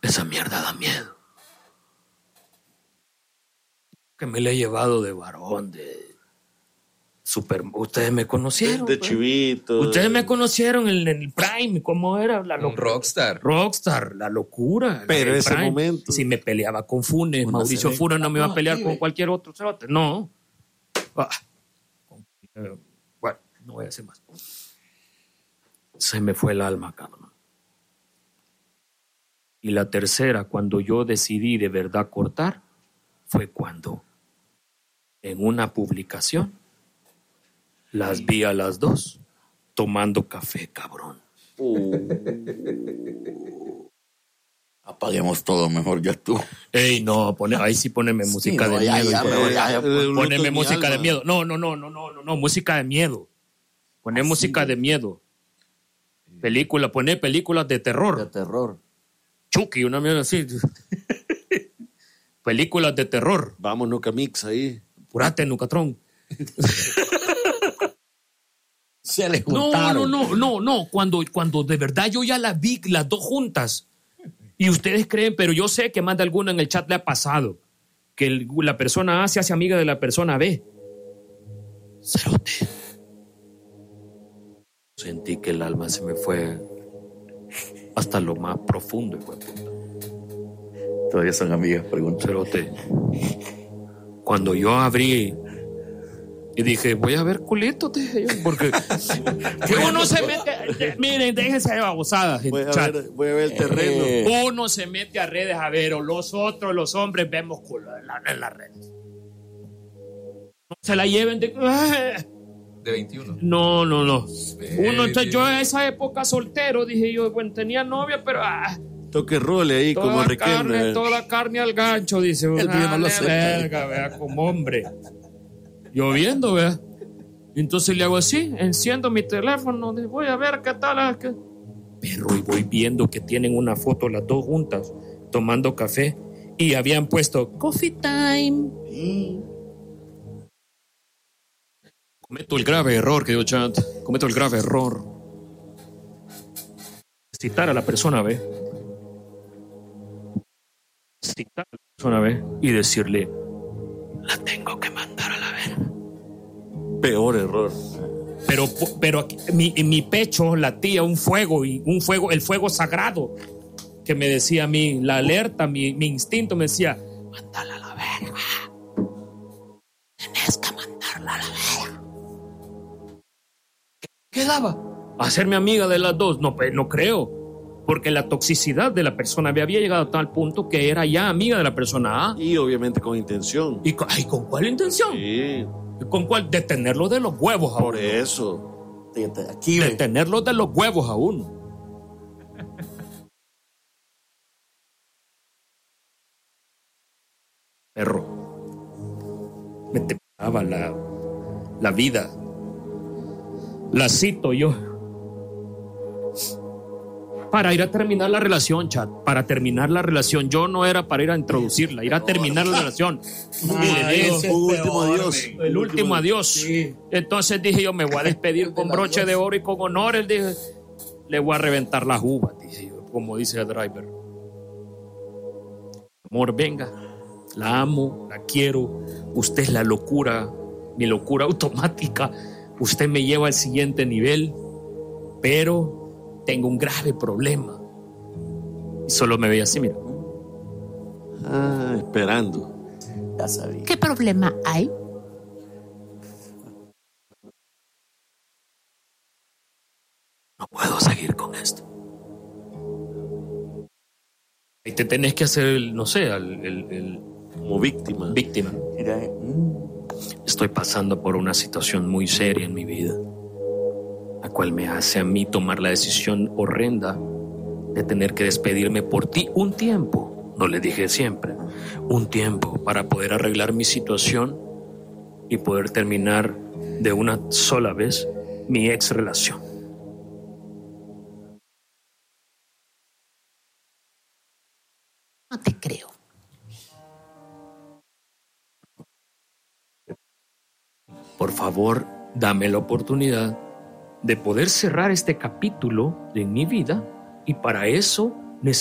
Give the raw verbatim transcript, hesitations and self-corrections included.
Esa mierda da miedo. Que me la he llevado de varón, de super. Ustedes me conocieron. De, de chivito. Ustedes me conocieron en, en el Prime, ¿cómo era? La Un rockstar. Rockstar, la locura. Pero en ese Prime. momento. Si me peleaba con Funes, Una Mauricio serie. Funes no me iba a pelear Ah, con sí, cualquier otro cerote. No. Ah. Bueno, no voy a decir más. Se me fue el alma, cabrón. Y la tercera, cuando yo decidí de verdad cortar, fue cuando en una publicación las vi a las dos tomando café, cabrón. Uh. Apaguemos todo, mejor ya tú. Ey, no, pone, ahí sí poneme música Sí, no, de ya, miedo. ya, hijo de- mejor ya, ya, El Poneme luto en mi música de alma. miedo. No, no, no, no, no, no, no, música de miedo. Poné Así música de- de miedo. Película, poné películas de terror. De terror. Chucky, una mierda así. Películas de terror. Vamos, Nuca Mix ahí. Purate, Nucatrón. Se le No, juntaron. no, no, no, no. Cuando, cuando de verdad yo ya las vi, las dos juntas. Y ustedes creen, pero yo sé que más de alguno en el chat le ha pasado. Que el- la persona A se hace amiga de la persona B. Cerote. Sentí que el alma se me fue hasta lo más profundo, hijo de puta. Todavía son amigas, pregunto. Cerote. Cuando yo abrí y dije, voy a ver culito, dije yo, porque que uno se mete, miren, déjense de babosadas, Voy a chat. ver, voy a ver el terreno. Eh. Uno se mete a redes a ver, o los otros, los hombres, vemos culo en, la- en las redes. No se la lleven de... De veintiuno. No, no, no. Ve, Uno, entonces, ve. yo en esa época soltero, dije yo, bueno, tenía novia, pero... ah, Toque role ahí como toda Riquelme. carne, toda carne al gancho, dice. El mío no lo Dale, acepta. verga, vea, como hombre. Lloviendo, vea. Entonces le hago así, enciendo mi teléfono, digo, voy a ver qué tal. ah, qué-". Pero y voy viendo que tienen una foto las dos juntas, tomando café, y habían puesto coffee time. Cometo el grave error, querido chat. Cometo el grave error. Citar a la persona B. Citar a la persona B y decirle, la tengo que mandar a la verga. Peor error. Pero, pero aquí, mi, en mi pecho latía un fuego, y un fuego, el fuego sagrado, que me decía a mí, la alerta, mi, mi instinto me decía, mándala a la verga. Tenés que mandarla a la verga. ¿Qué quedaba? Hacerme amiga de las dos. No, pues, no creo. Porque la toxicidad de la persona B había llegado a tal punto que era ya amiga de la persona A. Y obviamente con intención. ¿Y con, ay, ¿con cuál intención? Sí, ¿Con cuál? Detenerlo de los huevos a por uno. eso. Fíjate, aquí ve. Detenerlo de los huevos a uno. Perro. Me temblaba la, la vida. La cito yo. Para ir a terminar la relación, chat. Para terminar la relación. Yo no era para ir a introducirla, ir a terminar la relación. Y le digo, ese es Un último peor, adiós. men. el último adiós. Sí. Entonces dije yo, me voy a despedir con broche de oro y con honores. Dije, le voy a reventar las uvas, dije yo, como dice el driver. Amor, venga, la amo, la quiero. Usted es la locura, mi locura automática. Usted me lleva al siguiente nivel, pero tengo un grave problema. Y solo me veía así, mira. Ah, esperando. Ya sabía. ¿Qué problema hay? No puedo seguir con esto. Y te tenés que hacer, el, no sé, el, el, el Como víctima. víctima. Mira, eh, mm, Estoy pasando por una situación muy seria en mi vida, la cual me hace a mí tomar la decisión horrenda de tener que despedirme por ti un tiempo. No le dije siempre, un tiempo para poder arreglar mi situación y poder terminar de una sola vez mi ex relación. No te creo. Por favor, dame la oportunidad de poder cerrar este capítulo de mi vida, y para eso